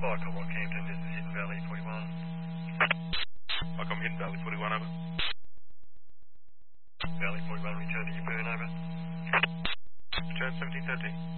Welcome, Rockhampton, this is Hidden Valley 41. Welcome, Hidden Valley 41, over. Valley 41, return to your burn, over. Return 1713.